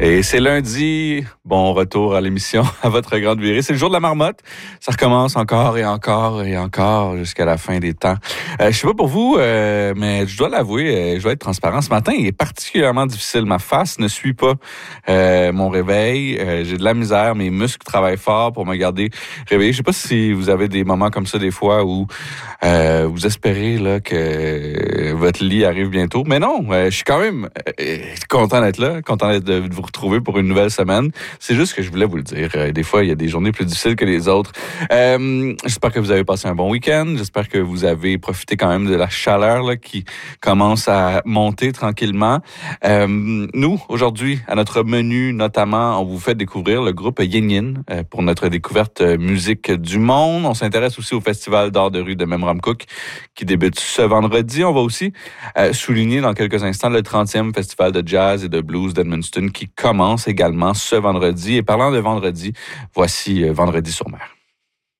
Et c'est lundi, bon retour à l'émission à votre grande virée. C'est le jour de la marmotte. Ça recommence encore et encore et encore jusqu'à la fin des temps. Je sais pas pour vous, mais je dois l'avouer, je dois être transparent. Ce matin, il est particulièrement difficile. Ma face ne suit pas mon réveil. J'ai de la misère. Mes muscles travaillent fort pour me garder réveillé. Je sais pas si vous avez des moments comme ça des fois où vous espérez là que votre lit arrive bientôt. Mais non, je suis quand même content d'être là, content de vous retrouver pour une nouvelle semaine. C'est juste que je voulais vous le dire. Des fois, il y a des journées plus difficiles que les autres. J'espère que vous avez passé un bon week-end. J'espère que vous avez profité quand même de la chaleur là, qui commence à monter tranquillement. Nous, aujourd'hui, à notre menu, notamment, on vous fait découvrir le groupe Yin Yin pour notre découverte musique du monde. On s'intéresse aussi au Festival d'art de rue de Memramcook qui débute ce vendredi. On va aussi souligner dans quelques instants le 30e Festival de jazz et de blues d'Edmundston qui commence également ce vendredi. Et parlant de vendredi, voici Vendredi sur mer.